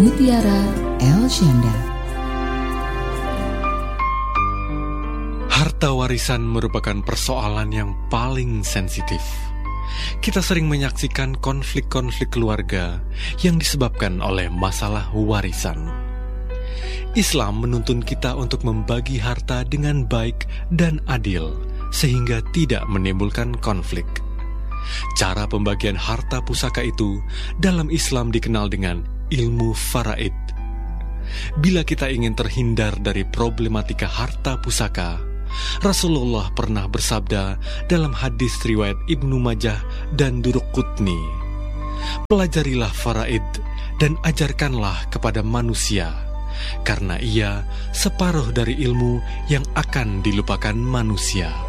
Mutiara El Syanda. Harta warisan merupakan persoalan yang paling sensitif. Kita sering menyaksikan konflik-konflik keluarga yang disebabkan oleh masalah warisan. Islam menuntun kita untuk membagi harta dengan baik dan adil, sehingga tidak menimbulkan konflik. Cara pembagian harta pusaka itu dalam Islam dikenal dengan ilmu faraid. Bila kita ingin terhindar dari problematika harta pusaka, Rasulullah pernah bersabda dalam hadis riwayat Ibnu Majah dan Duruqutni, "Pelajarilah faraid dan ajarkanlah kepada manusia, karena ia separuh dari ilmu yang akan dilupakan manusia."